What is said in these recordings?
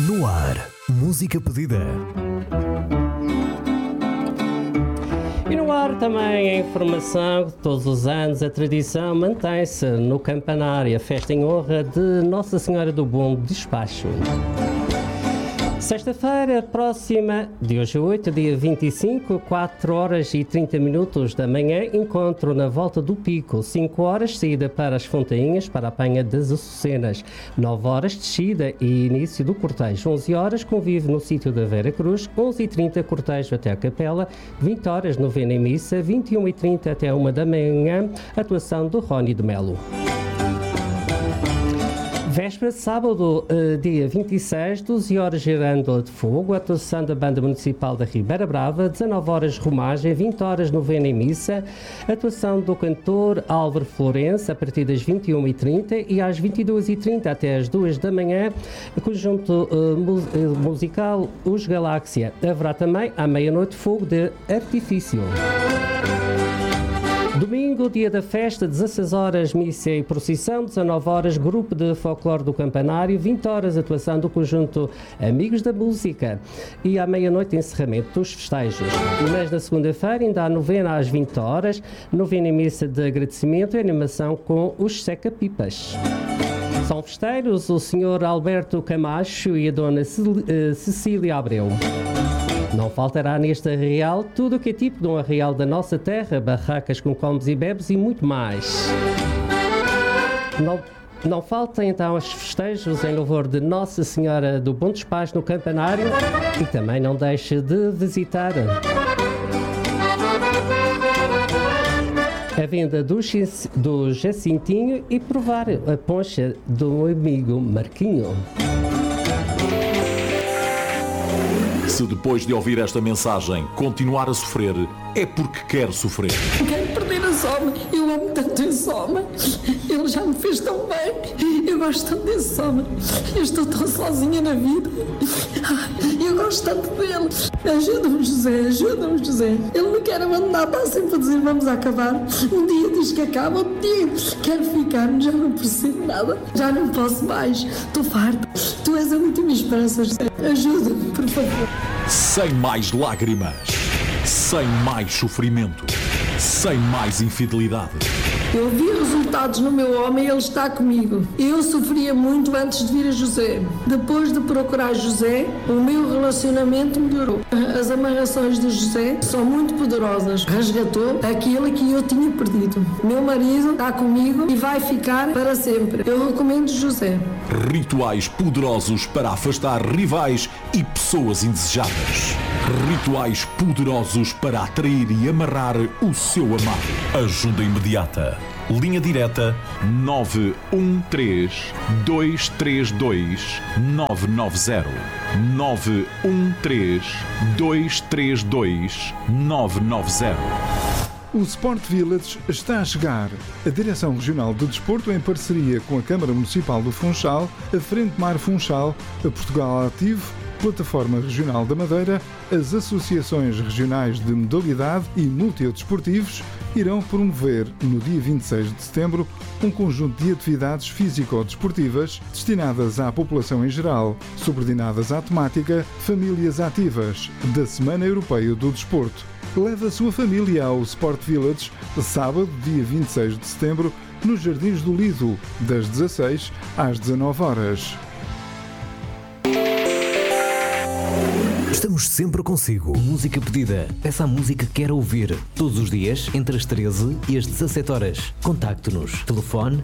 No ar, música pedida. E no ar também a informação que todos os anos a tradição mantém-se no campanário, a festa em honra de Nossa Senhora do Bom Despacho. Sexta-feira próxima, de hoje a 8, dia 25, 4 horas e 30 minutos da manhã, encontro na Volta do Pico. 5 horas, saída para as Fontainhas, para a apanha das Açucenas. 9 horas, descida e início do cortejo. 11 horas, convívio no sítio da Vera Cruz. 11h30, cortejo até a Capela. 20 horas, novena e missa. 21h30 até 1 da manhã, atuação do Rony de Melo. Véspera, sábado, dia 26, 12 horas, Girândola de Fogo, atuação da Banda Municipal da Ribeira Brava, 19 horas, Romagem, 20 horas, novena e missa, atuação do cantor Álvaro Florença, a partir das 21h30 e às 22h30 até às 2 da manhã, conjunto musical Os Galáxia. Haverá também, à meia-noite, fogo de artifício. Domingo, dia da festa, 16 horas, missa e procissão, 19 horas, grupo de folclore do campanário, 20 horas, atuação do conjunto Amigos da Música e à meia-noite, encerramento dos festejos. Mas na segunda-feira ainda há novena às 20 horas, novena e missa de agradecimento e animação com os Seca-Pipas. São festeiros o Sr. Alberto Camacho e a Dona Cecília Abreu. Não faltará neste arraial tudo o que é tipo de um arraial da nossa terra, barracas com comes e bebes e muito mais. Não falta então os festejos em louvor de Nossa Senhora do Bom Despacho no campanário e também não deixe de visitar a venda do Jacintinho e provar a poncha do meu amigo Marquinho. Se depois de ouvir esta mensagem continuar a sofrer, é porque quer sofrer. Quero perder a Soma. Eu amo tanto esse homem. Ele já me fez tão bem. Eu gosto tanto desse homem. Eu estou tão sozinha na vida. Eu gosto tanto dele. Ajuda-me, José. Ajuda-me, José. Ele me quer abandonar. Está sempre a dizer vamos acabar. Um dia diz que acaba. Outro dia quero ficar. Já não percebo nada. Já não posso mais. Estou farta. Tu és a última esperança, José. Ajuda-me, por favor. Sem mais lágrimas, sem mais sofrimento, sem mais infidelidade. Eu vi resultados no meu homem e ele está comigo. Eu sofria muito antes de vir a José. Depois de procurar José, o meu relacionamento melhorou. As amarrações de José são muito poderosas. Resgatou aquilo que eu tinha perdido. Meu marido está comigo e vai ficar para sempre. Eu recomendo José. Rituais poderosos para afastar rivais e pessoas indesejadas. Rituais poderosos para atrair e amarrar o seu amado. Ajuda imediata. Linha direta 913 232 990. 913 232 990. O Sport Village está a chegar. A Direção Regional de Desporto, em parceria com a Câmara Municipal do Funchal, a Frente Mar Funchal, a Portugal Ativo, Plataforma Regional da Madeira, as Associações Regionais de Modalidade e Multidesportivos irão promover, no dia 26 de setembro, um conjunto de atividades físico-desportivas destinadas à população em geral, subordinadas à temática Famílias Ativas, da Semana Europeia do Desporto. Leve a sua família ao Sport Village, sábado, dia 26 de setembro, nos Jardins do Lido, das 16 às 19 horas. Estamos sempre consigo. Música pedida. Peça a música que quer ouvir. Todos os dias, entre as 13 e as 17 horas. Contacte-nos. Telefone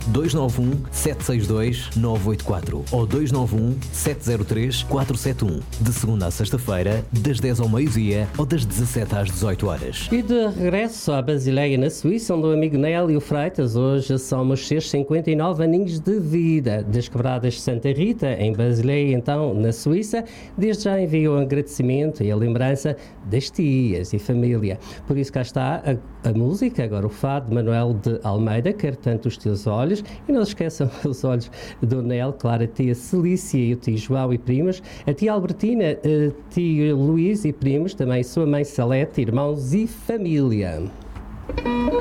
291-762-984 ou 291-703-471. De segunda a sexta-feira, das 10 ao meio-dia ou das 17 às 18 horas. E de regresso à Basileia, na Suíça, onde o amigo Nélio Freitas hoje somos os seus 59 aninhos de vida. Das Quebradas de Santa Rita, em Basileia, então, na Suíça, desde já enviou um agradecimento e a lembrança das tias e família. Por isso cá está a música, agora o fado de Manuel de Almeida, quer tanto os teus olhos, e não se esqueçam os olhos do Nel, claro, a tia Celícia e o tio João e primos, a tia Albertina, a tio Luís e primos, também sua mãe Salete, irmãos e família.